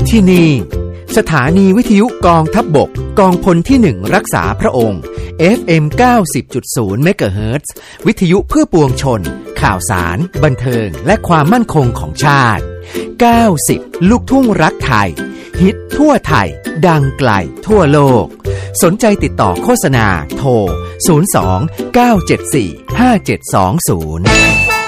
ที่นี่สถานีวิทยุกองทัพบกกองพลที่1รักษาพระองค์ FM 90.0 เมกะเฮิรตซ์ วิทยุเพื่อปวงชนข่าวสารบันเทิงและความมั่นคงของชาติ90ลูกทุ่งรักไทยฮิตทั่วไทยดังไกลทั่วโลกสนใจติดต่อโฆษณาโทร02 974 5720